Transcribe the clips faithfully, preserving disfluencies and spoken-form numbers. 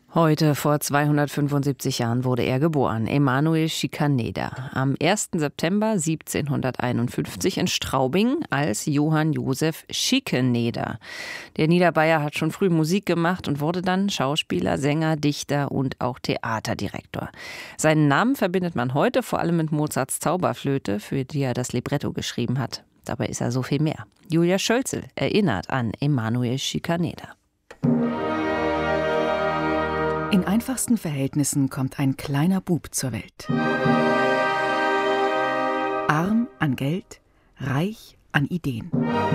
Heute vor zweihundertfünfundsiebzig Jahren wurde er geboren, Emanuel Schikaneder. Am ersten September siebzehnhunderteinundfünfzig in Straubing als Johann Josef Schikaneder. Der Niederbayer hat schon früh Musik gemacht und wurde dann Schauspieler, Sänger, Dichter und auch Theaterdirektor. Seinen Namen verbindet man heute vor allem mit Mozarts Zauberflöte, für die er das Libretto geschrieben hat. Dabei ist er so viel mehr. Julia Schölzel erinnert an Emanuel Schikaneder. In einfachsten Verhältnissen kommt ein kleiner Bub zur Welt. Arm an Geld, reich an Ideen.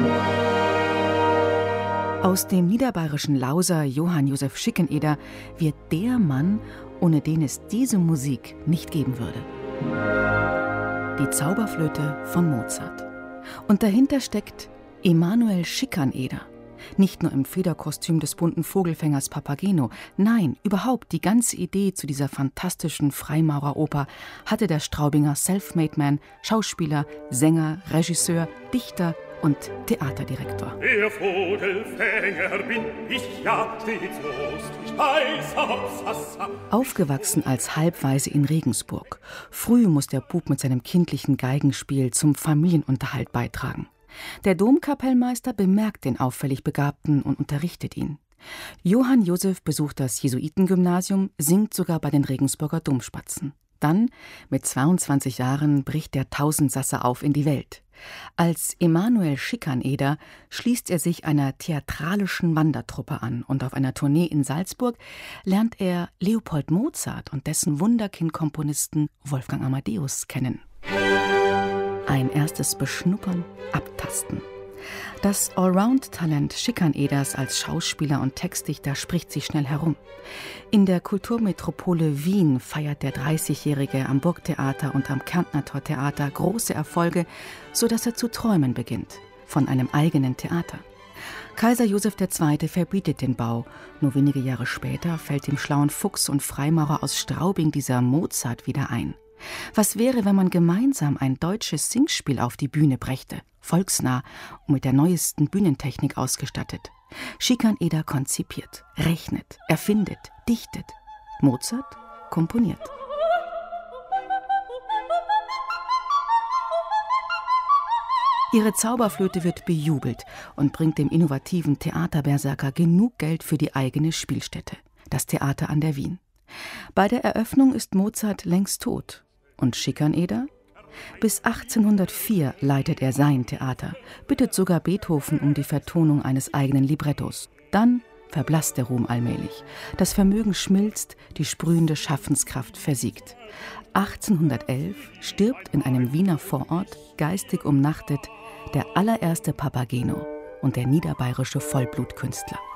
Aus dem niederbayerischen Lauser Johann Josef Schikaneder wird der Mann, ohne den es diese Musik nicht geben würde. Die Zauberflöte von Mozart. Und dahinter steckt Emanuel Schikaneder. Nicht nur im Federkostüm des bunten Vogelfängers Papageno, nein, überhaupt die ganze Idee zu dieser fantastischen Freimaureroper hatte der Straubinger Selfmade-Man, Schauspieler, Sänger, Regisseur, Dichter und Theaterdirektor. Der Vogelfänger bin ich ja stets lustig, heiß Hopsassa. Aufgewachsen als Halbwaise in Regensburg. Früh muss der Bub mit seinem kindlichen Geigenspiel zum Familienunterhalt beitragen. Der Domkapellmeister bemerkt den auffällig Begabten und unterrichtet ihn. Johann Josef besucht das Jesuitengymnasium, singt sogar bei den Regensburger Domspatzen. Dann, mit zweiundzwanzig Jahren, bricht der Tausendsasser auf in die Welt. Als Emanuel Schikaneder schließt er sich einer theatralischen Wandertruppe an und auf einer Tournee in Salzburg lernt er Leopold Mozart und dessen Wunderkind-Komponisten Wolfgang Amadeus kennen. Ein erstes Beschnuppern, Abtasten. Das Allround-Talent Schikaneders als Schauspieler und Textdichter spricht sich schnell herum. In der Kulturmetropole Wien feiert der dreißigjährige am Burgtheater und am Kärntner Tortheater große Erfolge, sodass er zu träumen beginnt von einem eigenen Theater. Kaiser Josef der Zweite verbietet den Bau. Nur wenige Jahre später fällt dem schlauen Fuchs und Freimaurer aus Straubing dieser Mozart wieder ein. Was wäre, wenn man gemeinsam ein deutsches Singspiel auf die Bühne brächte, volksnah und mit der neuesten Bühnentechnik ausgestattet? Schikaneder konzipiert, rechnet, erfindet, dichtet. Mozart komponiert. Ihre Zauberflöte wird bejubelt und bringt dem innovativen Theaterberserker genug Geld für die eigene Spielstätte, das Theater an der Wien. Bei der Eröffnung ist Mozart längst tot. Und Schikaneder? Bis achtzehnhundertvier leitet er sein Theater, bittet sogar Beethoven um die Vertonung eines eigenen Librettos. Dann verblasst der Ruhm allmählich. Das Vermögen schmilzt, die sprühende Schaffenskraft versiegt. achtzehnhundertelf stirbt in einem Wiener Vorort, geistig umnachtet, der allererste Papageno und der niederbayerische Vollblutkünstler.